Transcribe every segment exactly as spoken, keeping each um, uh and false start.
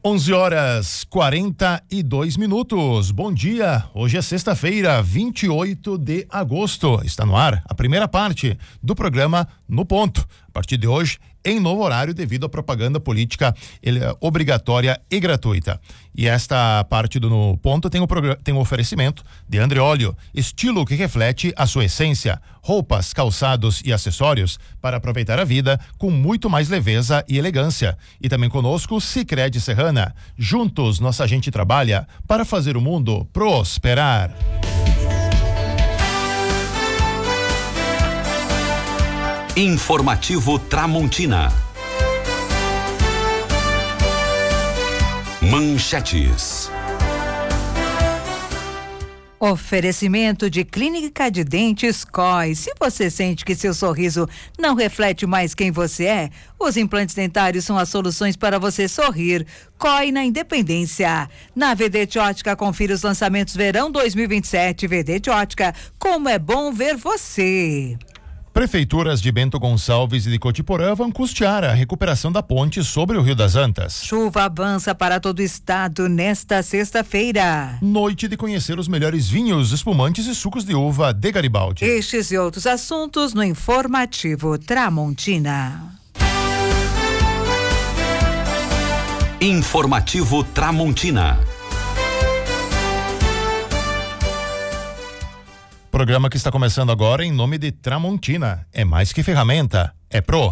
onze horas quarenta e dois minutos. Bom dia. Hoje é sexta-feira, vinte e oito de agosto. Está no ar a primeira parte do programa No Ponto. A partir de hoje, em novo horário, devido à propaganda política ele, obrigatória e gratuita. E esta parte do No Ponto tem o um tem um oferecimento de Andreolio, estilo que reflete a sua essência. Roupas, calçados e acessórios para aproveitar a vida com muito mais leveza e elegância. E também conosco, Sicredi Serrana. Juntos, nossa gente trabalha para fazer o mundo prosperar. Informativo Tramontina. Manchetes. Oferecimento de Clínica de Dentes C O I. Se você sente que seu sorriso não reflete mais quem você é, os implantes dentários são as soluções para você sorrir. C O I na Independência. Na Vedete Ótica, confira os lançamentos verão dois mil e vinte e sete. Vedete Ótica, como é bom ver você. Prefeituras de Bento Gonçalves e de Cotiporã vão custear a recuperação da ponte sobre o Rio das Antas. Chuva avança para todo o estado nesta sexta-feira. Noite de conhecer os melhores vinhos, espumantes e sucos de uva de Garibaldi. Estes e outros assuntos no Informativo Tramontina. Informativo Tramontina. Programa que está começando agora em nome de Tramontina. É mais que ferramenta, é Pro.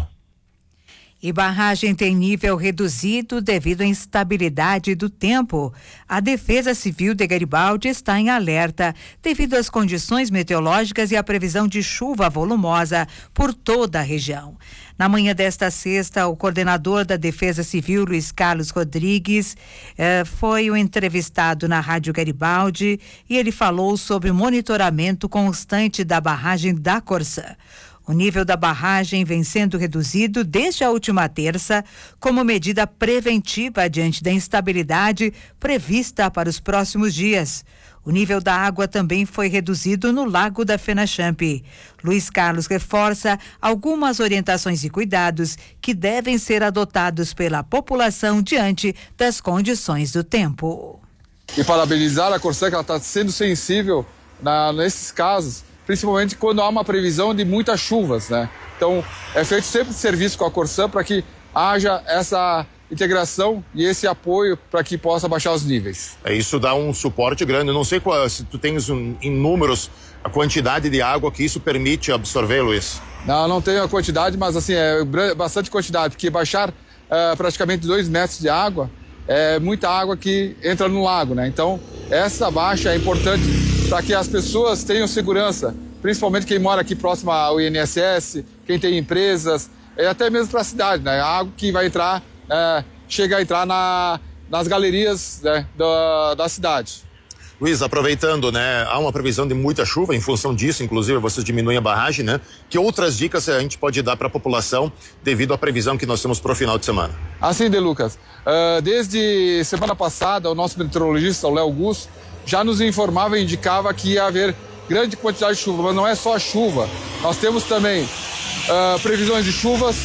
E barragem tem nível reduzido devido à instabilidade do tempo. A Defesa Civil de Garibaldi está em alerta devido às condições meteorológicas e à previsão de chuva volumosa por toda a região. Na manhã desta sexta, o coordenador da Defesa Civil, Luiz Carlos Rodrigues, eh, foi o entrevistado na Rádio Garibaldi e ele falou sobre o monitoramento constante da barragem da Corsã. O nível da barragem vem sendo reduzido desde a última terça, como medida preventiva diante da instabilidade prevista para os próximos dias. O nível da água também foi reduzido no Lago da Fenachamp. Luiz Carlos reforça algumas orientações e cuidados que devem ser adotados pela população diante das condições do tempo. E parabenizar a Corsã, que ela está sendo sensível na, nesses casos, principalmente quando há uma previsão de muitas chuvas, né? Então, é feito sempre serviço com a Corsã para que haja essa integração e esse apoio para que possa baixar os níveis. É, isso dá um suporte grande. Eu não sei qual, se tu tens um, em números a quantidade de água que isso permite absorver, Luiz. Não, não tenho a quantidade, mas assim, é bastante quantidade, porque baixar uh, praticamente dois metros de água é muita água que entra no lago, né? Então, essa baixa é importante para que as pessoas tenham segurança, principalmente quem mora aqui próximo ao I N S S, quem tem empresas, e até mesmo para a cidade, né? A água que vai entrar, é, chega a entrar na, nas galerias, né, da, da cidade. Luiz, aproveitando, né, há uma previsão de muita chuva, em função disso, inclusive, vocês diminuem a barragem, né? Que outras dicas a gente pode dar para a população devido à previsão que nós temos para o final de semana? Assim, De Lucas, uh, desde semana passada, o nosso meteorologista, o Léo Gus, já nos informava e indicava que ia haver grande quantidade de chuva, mas não é só a chuva. Nós temos também uh, previsões de chuvas,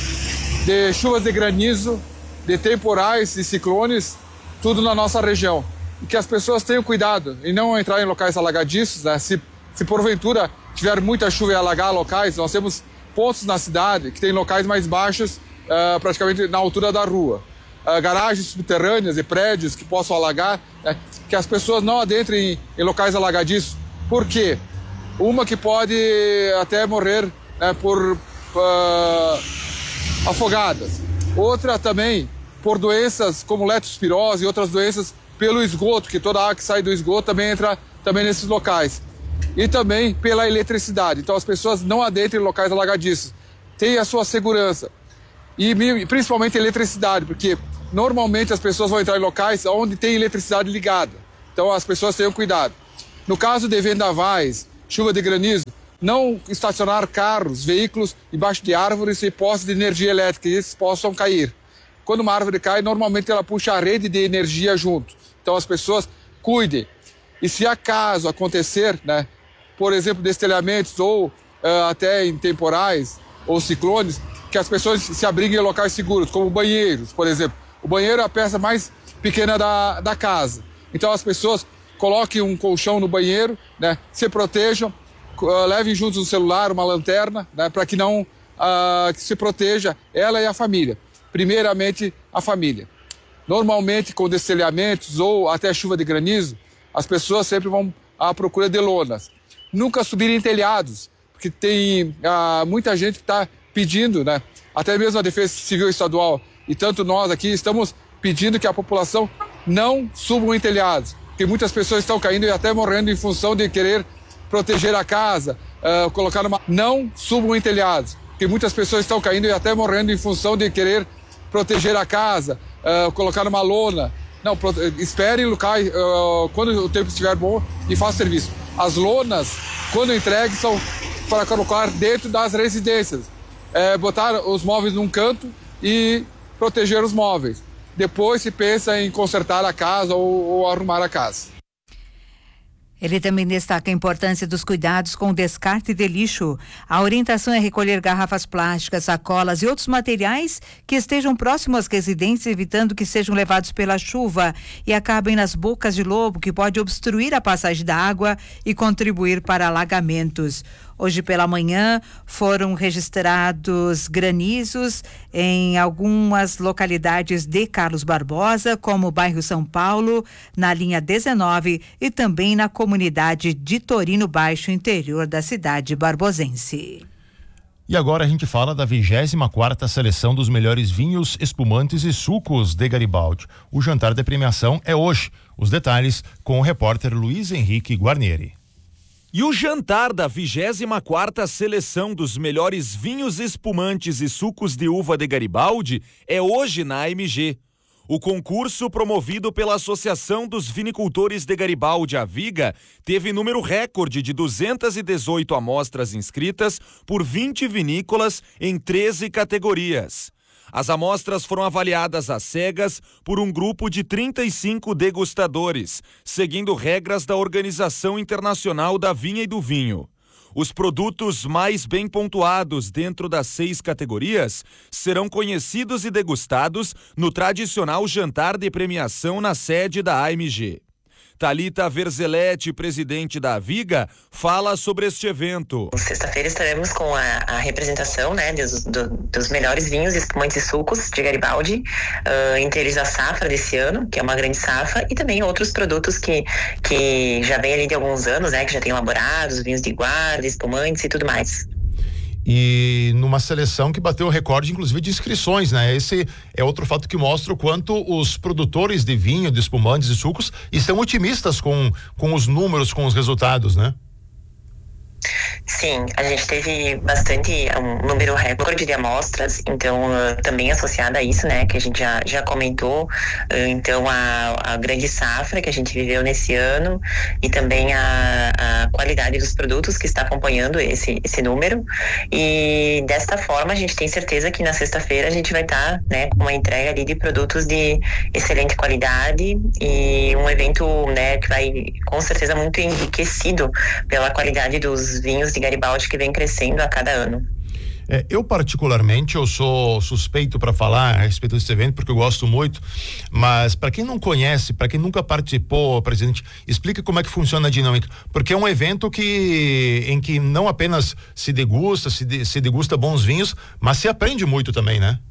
de chuvas de granizo, de temporais e ciclones, tudo na nossa região. E que as pessoas tenham cuidado e não entrar em locais alagadiços, né? Se, se porventura tiver muita chuva e alagar locais, nós temos pontos na cidade que tem locais mais baixos, uh, praticamente na altura da rua. Uh, garagens subterrâneas e prédios que possam alagar, né? Que as pessoas não adentrem em, em locais alagadiços. Por quê? Uma que pode até morrer, né, por uh, afogadas. Outra também por doenças como leptospirose e outras doenças pelo esgoto, que toda a água que sai do esgoto também entra também nesses locais. E também pela eletricidade. Então as pessoas não adentrem em locais alagadiços. Tenham a sua segurança. E principalmente eletricidade, porque normalmente as pessoas vão entrar em locais onde tem eletricidade ligada. Então as pessoas tenham cuidado. No caso de vendavais, chuva de granizo, não estacionar carros, veículos embaixo de árvores e postes de energia elétrica, e esses possam cair. Quando uma árvore cai, normalmente ela puxa a rede de energia junto. Então as pessoas cuidem. E se acaso acontecer, né, por exemplo, destelhamentos ou uh, até em temporais ou ciclones, que as pessoas se abriguem em locais seguros, como banheiros, por exemplo. O banheiro é a peça mais pequena da, da casa. Então as pessoas coloquem um colchão no banheiro, né? Se protejam, uh, levem juntos um celular, uma lanterna, né? Para que não uh, que se proteja ela e a família. Primeiramente, a família. Normalmente, com destelhamentos ou até chuva de granizo, as pessoas sempre vão à procura de lonas. Nunca subir em telhados, porque tem uh, muita gente que está pedindo, né? Até mesmo a Defesa Civil Estadual e tanto nós aqui estamos pedindo que a população não suba em telhados, porque muitas pessoas estão caindo e até morrendo em função de querer proteger a casa, uh, colocar uma... Não subam em telhados, porque muitas pessoas estão caindo e até morrendo em função de querer proteger a casa, uh, colocar uma lona. Não, prote... espere locais, uh, quando o tempo estiver bom, e faça serviço. As lonas, quando entregues, são para colocar dentro das residências. É, botar os móveis num canto e proteger os móveis. Depois se pensa em consertar a casa ou, ou arrumar a casa. Ele também destaca a importância dos cuidados com o descarte de lixo. A orientação é recolher garrafas plásticas, sacolas e outros materiais que estejam próximos às residências, evitando que sejam levados pela chuva e acabem nas bocas de lobo, que pode obstruir a passagem da água e contribuir para alagamentos. Hoje pela manhã foram registrados granizos em algumas localidades de Carlos Barbosa, como o bairro São Paulo, na linha dezenove e também na comunidade de Torino Baixo, interior da cidade barbosense. E agora a gente fala da vigésima quarta seleção dos melhores vinhos, espumantes e sucos de Garibaldi. O jantar de premiação é hoje. Os detalhes com o repórter Luiz Henrique Guarnieri. E o jantar da vigésima quarta seleção dos melhores vinhos, espumantes e sucos de uva de Garibaldi é hoje na A M G. O concurso, promovido pela Associação dos Vinicultores de Garibaldi, a Viga, teve número recorde de duzentas e dezoito amostras inscritas por vinte vinícolas em treze categorias. As amostras foram avaliadas às cegas por um grupo de trinta e cinco degustadores, seguindo regras da Organização Internacional da Vinha e do Vinho. Os produtos mais bem pontuados dentro das seis categorias serão conhecidos e degustados no tradicional jantar de premiação na sede da A M G. Thalita Verzeletti, presidente da Viga, fala sobre este evento. Sexta-feira estaremos com a, a representação, né, dos, do, dos melhores vinhos, espumantes e sucos de Garibaldi, uh, entre eles a safra desse ano, que é uma grande safra, e também outros produtos que, que já vem ali de alguns anos, né, que já tem elaborados, vinhos de guarda, espumantes e tudo mais. E numa seleção que bateu o recorde, inclusive, de inscrições, né? Esse é outro fato que mostra o quanto os produtores de vinho, de espumantes e sucos estão otimistas com, com os números, com os resultados, né? Sim, a gente teve bastante, um número recorde de amostras, então uh, também associada a isso, né, que a gente já, já comentou, uh, então a, a grande safra que a gente viveu nesse ano e também a, a qualidade dos produtos que está acompanhando esse, esse número, e desta forma a gente tem certeza que na sexta-feira a gente vai estar, tá, né, com uma entrega ali de produtos de excelente qualidade e um evento, né, que vai com certeza muito enriquecido pela qualidade dos vinhos de Garibaldi que vem crescendo a cada ano. É, eu particularmente, eu sou suspeito para falar a respeito desse evento porque eu gosto muito, mas para quem não conhece, para quem nunca participou, presidente, explica como é que funciona a dinâmica, porque é um evento que em que não apenas se degusta, se, de, se degusta bons vinhos, mas se aprende muito também, né?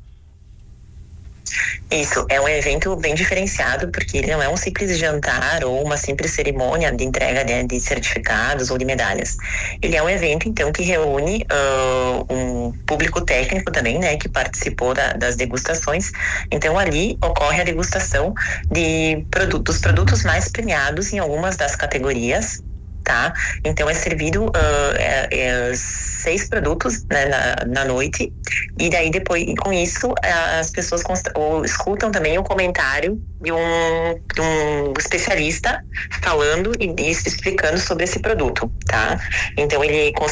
Isso, é um evento bem diferenciado, porque ele não é um simples jantar ou uma simples cerimônia de entrega, né, de certificados ou de medalhas. Ele é um evento, então, que reúne uh, um público técnico também, né, que participou da, das degustações. Então, ali ocorre a degustação de produtos, dos produtos mais premiados em algumas das categorias. Tá? Então é servido uh, é, é, seis produtos, né, na, na noite, e daí depois com isso as pessoas consta- ou, escutam também o comentário de um, de um especialista falando e, e explicando sobre esse produto, tá? Então ele